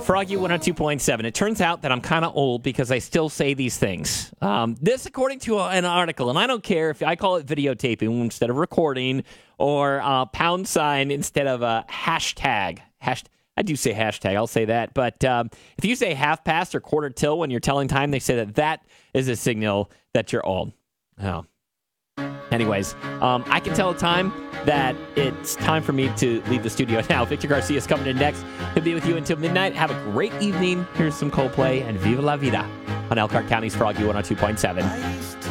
Froggy 102.7. It turns out that I'm kind of old because I still say these things. This, according to an article, and I don't care if I call it videotaping instead of recording or pound sign instead of a hashtag. I do say hashtag, I'll say that. But if you say half past or quarter till when you're telling time, they say that is a signal that you're old. Oh. Anyways, I can tell the time that it's time for me to leave the studio now. Victor Garcia is coming in next. He'll be with you until midnight. Have a great evening. Here's some Coldplay and Viva La Vida on Elkhart County's Froggy 102.7.